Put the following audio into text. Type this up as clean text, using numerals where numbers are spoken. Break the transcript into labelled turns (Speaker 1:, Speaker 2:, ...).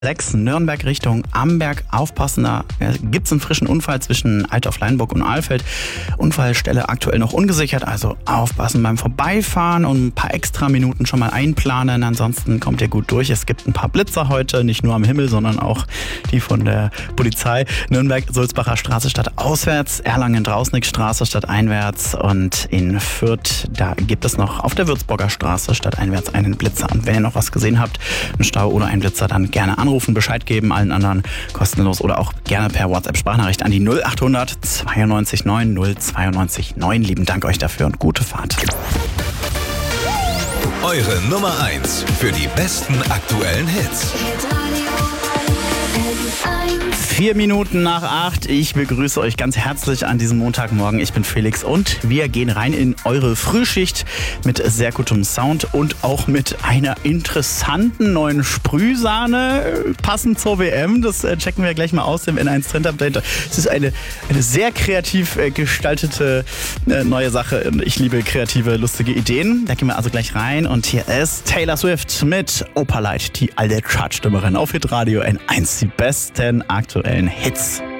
Speaker 1: 6 Nürnberg Richtung Amberg. Aufpassen, da gibt es einen frischen Unfall zwischen Altdorf-Leinburg und Alfeld. Unfallstelle aktuell noch ungesichert, also aufpassen beim Vorbeifahren und ein paar extra Minuten schon mal einplanen. Ansonsten kommt ihr gut durch. Es gibt ein paar Blitzer heute, nicht nur am Himmel, sondern auch die von der Polizei. Nürnberg, Sulzbacher Straße statt auswärts, Erlangen, Drausnickstraße statt einwärts und in Fürth, da gibt es noch auf der Würzburger Straße statt einwärts einen Blitzer. Und wenn ihr noch was gesehen habt, einen Stau oder einen Blitzer, dann gerne anrufen, Bescheid geben, allen anderen kostenlos oder auch gerne per WhatsApp-Sprachnachricht an die 0800 92 9 092 9. Lieben Dank euch dafür und gute Fahrt.
Speaker 2: Eure Nummer 1 für die besten aktuellen Hits.
Speaker 1: 4 Minuten nach 8. Ich begrüße euch ganz herzlich an diesem Montagmorgen. Ich bin Felix und wir gehen rein in eure Frühschicht mit sehr gutem Sound und auch mit einer interessanten neuen Sprühsahne, passend zur WM. Das checken wir gleich mal aus im N1 Trend Update. Es ist eine sehr kreativ gestaltete neue Sache. Ich liebe kreative, lustige Ideen. Da gehen wir also gleich rein und hier ist Taylor Swift mit Opalite, die alte Chartstimmerin auf Hitradio N1, die besten aktuellen Hits.